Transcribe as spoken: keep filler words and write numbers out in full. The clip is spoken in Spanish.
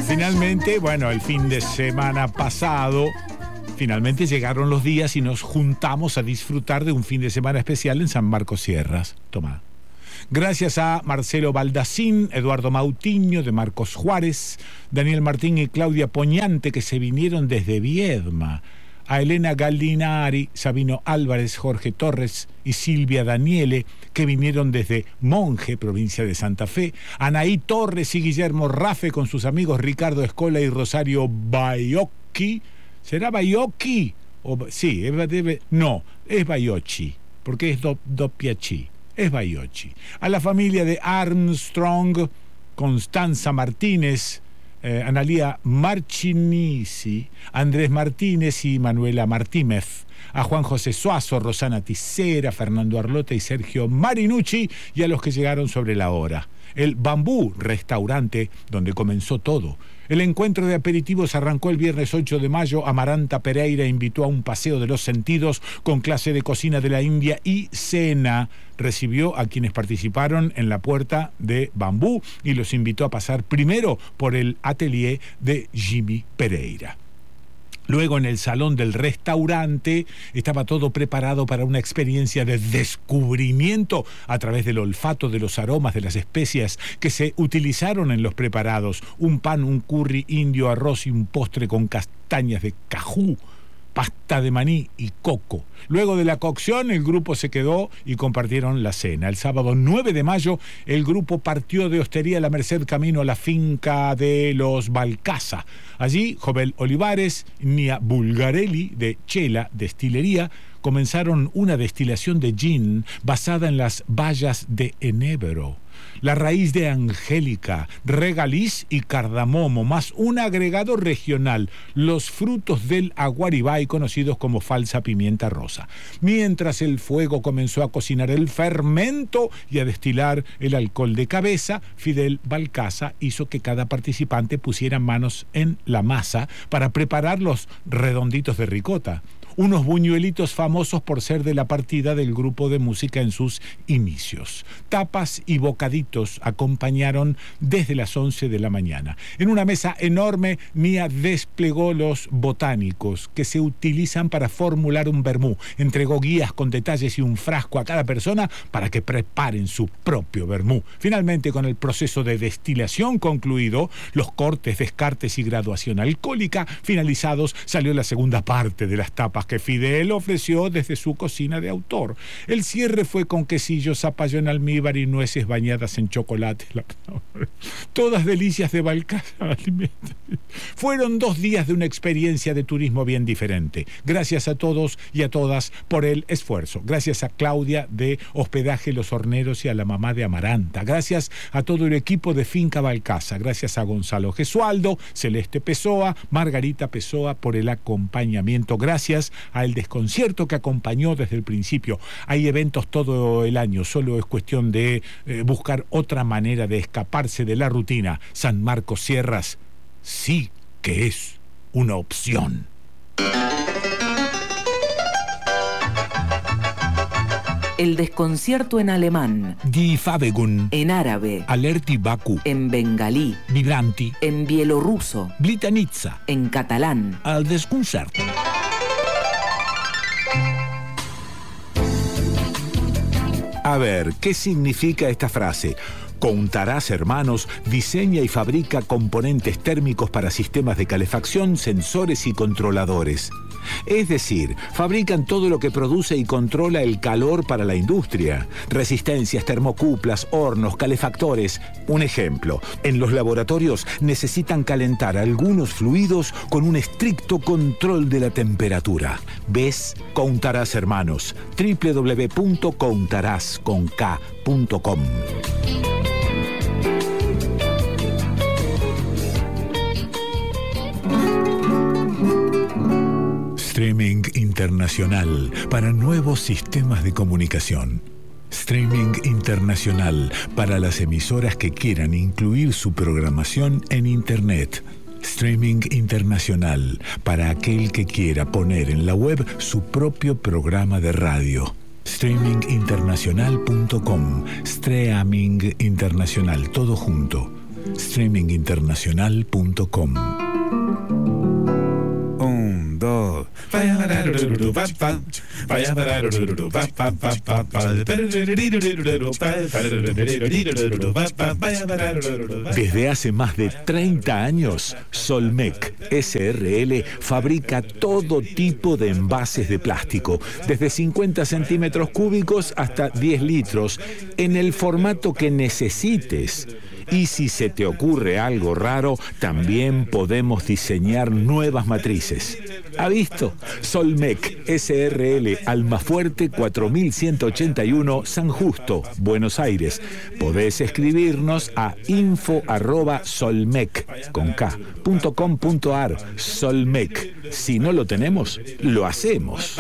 Finalmente, bueno, el fin de semana pasado, finalmente llegaron los días y nos juntamos a disfrutar de un fin de semana especial en San Marcos Sierras. Tomá. Gracias a Marcelo Baldacín, Eduardo Mautiño de Marcos Juárez, Daniel Martín y Claudia Poñante, que se vinieron desde Viedma, a Elena Galdinari, Sabino Álvarez, Jorge Torres y Silvia Daniele, que vinieron desde Monje, provincia de Santa Fe, Anaí Torres y Guillermo Rafe con sus amigos Ricardo Escola y Rosario Baiocchi. ¿Será Baiocchi? O, sí, debe, no, es Baiocchi, porque es do, doppiachi, es Baiocchi. A la familia de Armstrong, Constanza Martínez, Eh, Analía Marchinisi, Andrés Martínez y Manuela Martínez, a Juan José Suazo, Rosana Ticera, Fernando Arlota y Sergio Marinucci, y a los que llegaron sobre la hora. El Bambú Restaurante, donde comenzó todo. El encuentro de aperitivos arrancó el viernes ocho de mayo. Amaranta Pereira invitó a un paseo de los sentidos con clase de cocina de la India y cena. Recibió a quienes participaron en la puerta de Bambú y los invitó a pasar primero por el atelier de Jimmy Pereira. Luego, en el salón del restaurante, estaba todo preparado para una experiencia de descubrimiento a través del olfato de los aromas de las especias que se utilizaron en los preparados. Un pan, un curry indio, arroz y un postre con castañas de cajú, pasta de maní y coco. Luego de la cocción, el grupo se quedó y compartieron la cena. El sábado nueve de mayo, el grupo partió de Hostería La Merced camino a la finca de los Balcaza. Allí, Jovel Olivares, Nia Bulgarelli, de Chela Destilería, comenzaron una destilación de gin basada en las bayas de enebro, la raíz de angélica, regaliz y cardamomo, más un agregado regional, los frutos del aguaribay, conocidos como falsa pimienta rosa. Mientras el fuego comenzó a cocinar el fermento y a destilar el alcohol de cabeza, Fidel Balcaza hizo que cada participante pusiera manos en la masa para preparar los redonditos de ricota, unos buñuelitos famosos por ser de la partida del grupo de música en sus inicios. Tapas y bocaditos acompañaron desde las once de la mañana. En una mesa enorme, Nia desplegó los botánicos que se utilizan para formular un vermú. Entregó guías con detalles y un frasco a cada persona para que preparen su propio vermú. Finalmente, con el proceso de destilación concluido, los cortes, descartes y graduación alcohólica finalizados, salió la segunda parte de las tapas que Fidel ofreció desde su cocina de autor. El cierre fue con quesillo, zapallo en almíbar y nueces bañadas en chocolate. Todas delicias de Balcaza. Fueron dos días de una experiencia de turismo bien diferente. Gracias a todos y a todas por el esfuerzo. Gracias a Claudia de Hospedaje Los Horneros y a la mamá de Amaranta. Gracias a todo el equipo de Finca Balcaza. Gracias a Gonzalo Gesualdo, Celeste Pessoa, Margarita Pessoa por el acompañamiento. Gracias al desconcierto que acompañó desde el principio. Hay eventos todo el año, solo es cuestión de eh, buscar otra manera de escaparse de la rutina. San Marcos Sierras sí que es una opción. El desconcierto en alemán. Die Fabegun. En árabe. Alerti Baku. En bengalí. Vibranti. En bielorruso. Blitanitza. En catalán. Al desconcierto. A ver, ¿qué significa esta frase? Countarás Hermanos diseña y fabrica componentes térmicos para sistemas de calefacción, sensores y controladores. Es decir, fabrican todo lo que produce y controla el calor para la industria. Resistencias, termocuplas, hornos, calefactores. Un ejemplo, en los laboratorios necesitan calentar algunos fluidos con un estricto control de la temperatura. ¿Ves? Countarás Hermanos. doble u doble u doble u punto countarás punto com. Streaming internacional para nuevos sistemas de comunicación. Streaming internacional para las emisoras que quieran incluir su programación en Internet. Streaming internacional para aquel que quiera poner en la web su propio programa de radio. streaming internacional punto com. Streaming internacional, todo junto. streaming internacional punto com. Un, dos. Desde hace más de treinta años, Solmec S R L fabrica todo tipo de envases de plástico, desde cincuenta centímetros cúbicos hasta diez litros, en el formato que necesites. Y si se te ocurre algo raro, también podemos diseñar nuevas matrices. ¿Ha visto? Solmec S R L, Almafuerte cuatro mil ciento ochenta y uno, San Justo, Buenos Aires. Podés escribirnos a info arroba solmec con K, punto com punto ar. Solmec. Si no lo tenemos, lo hacemos.